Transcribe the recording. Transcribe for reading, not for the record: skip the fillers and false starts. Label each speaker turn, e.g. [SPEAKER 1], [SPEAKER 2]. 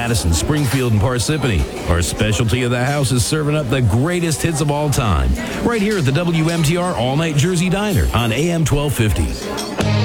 [SPEAKER 1] Madison, Springfield, and Parsippany. Our specialty of the house is serving up the greatest hits of all time. Right here at the WMTR All Night Jersey Diner on AM 1250.